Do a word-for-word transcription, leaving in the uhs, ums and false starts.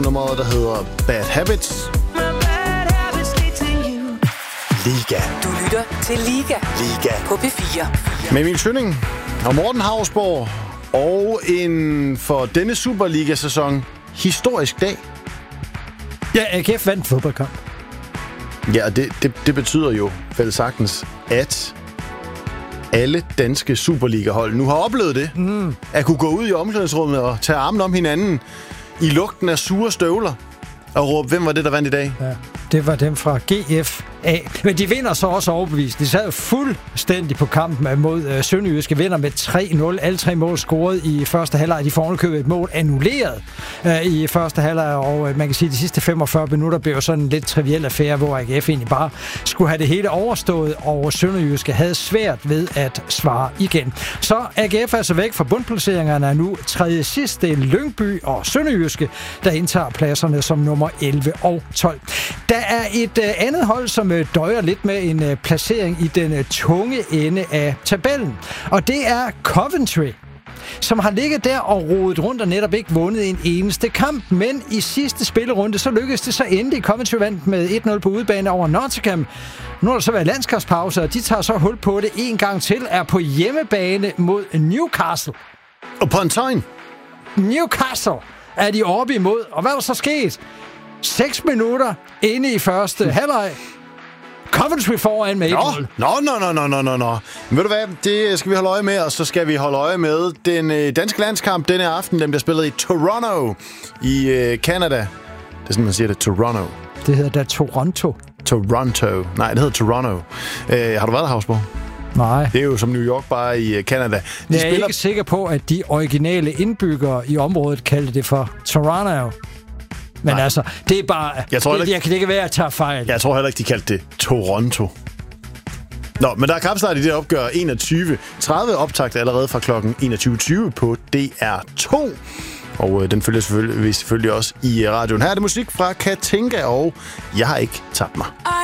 nummeret, der hedder Bad Habits. Liga. Du lytter til Liga. Liga. På P fire. Med Emil Schønning og Morten Hausborg. Og en for denne Superliga-sæson historisk dag. Ja, A G F vandt fodboldkamp. Ja, og det, det, det betyder jo vel sagtens, at alle danske Superliga-hold nu har oplevet det. Mm. At kunne gå ud i omklædningsrummet og tage armen om hinanden i lugten af sure støvler og råbe, hvem var det, der vandt i dag? Ja, det var dem fra G F A. Men de vinder så også overbevist. De sad fuldstændig på kampen mod øh, Sønderjyske, vinder med tre nul. Alle tre mål scoret i første halvleg. De får underkøbet et mål annulleret øh, i første halvleg, og øh, man kan sige, at de sidste femogfyrre minutter blev sådan en lidt triviel affære, hvor A G F egentlig bare skulle have det hele overstået, og Sønderjyske havde svært ved at svare igen. Så A G F er altså væk fra bundplaceringerne, er nu tredje sidst. Det er Lyngby og Sønderjyske, der indtager pladserne som nummer elleve og tolv. Der er et øh, andet hold, som øh, døjer lidt med en øh, placering i den øh, tunge ende af tabellen. Og det er Coventry, som har ligget der og rodet rundt og netop ikke vundet en eneste kamp. Men i sidste spillerunde, så lykkedes det så endelig. Coventry vandt med et nul på udebane over Nottingham. Nu har der så været landskampspause, og de tager så hul på det en gang til, er på hjemmebane mod Newcastle. Og på en tegn. Newcastle er de oppe imod. Og hvad er der så sket? Seks minutter inde i første halvleg. Coventry foran med et nul. Nå, nå, nå, nå, nå, nå. Men ved du hvad, det skal vi holde øje med, og så skal vi holde øje med den øh, danske landskamp denne aften. Den bliver spillet i Toronto i øh, Canada. Det er sådan, man siger det, Toronto. Det hedder da Toronto. Toronto. Nej, det hedder Toronto. Øh, har du været der, Hausborg? Nej. Det er jo som New York, bare i øh, Canada. De Jeg er spiller... ikke sikker på, at de originale indbyggere i området kaldte det for Toronto. Men Nej. altså, det er bare... Jeg tror det, ikke... jeg kan ikke være, at tage fejl. Jeg tror heller ikke, de kaldte det Toronto. Nå, men der er kampstart i det opgør enogtyve tredive, optakt allerede fra klokken enogtyve tyve på D R to. Og øh, den følger selvfølgelig, selvfølgelig også i radioen. Her er det musik fra Katinka, og Jeg har ikke tabt mig.